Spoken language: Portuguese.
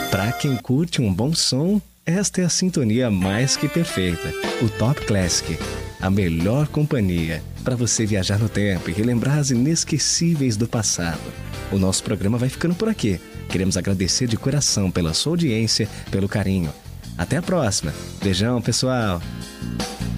Para quem curte um bom som, esta é a sintonia mais que perfeita. O Top Classic, a melhor companhia para você viajar no tempo e relembrar as inesquecíveis do passado. O nosso programa vai ficando por aqui. Queremos agradecer de coração pela sua audiência, pelo carinho. Até a próxima. Beijão, pessoal.